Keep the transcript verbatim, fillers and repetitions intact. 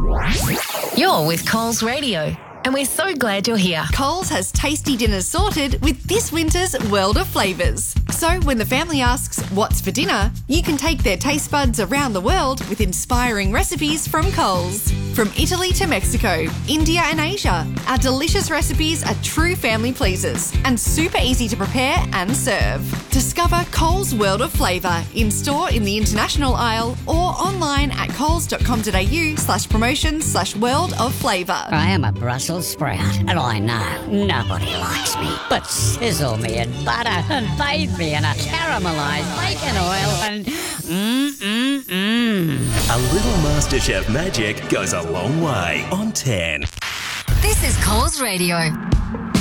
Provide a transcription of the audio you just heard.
You're with Coles Radio, and we're so glad you're here. Coles has tasty dinners sorted with this winter's World of Flavours. So when the family asks, what's for dinner, you can take their taste buds around the world with inspiring recipes from Coles. From Italy to Mexico, India and Asia, our delicious recipes are true family pleasers and super easy to prepare and serve. Discover Coles World of Flavour in-store in the international aisle or online at coles.com.au slash promotions slash world of flavour. I am a Brussels sprout, and I know nobody likes me, but sizzle me in butter and bathe me in a caramelised bacon oil and mmm-mmm-mmm. A little MasterChef magic goes a long way on ten. This is Coles Radio.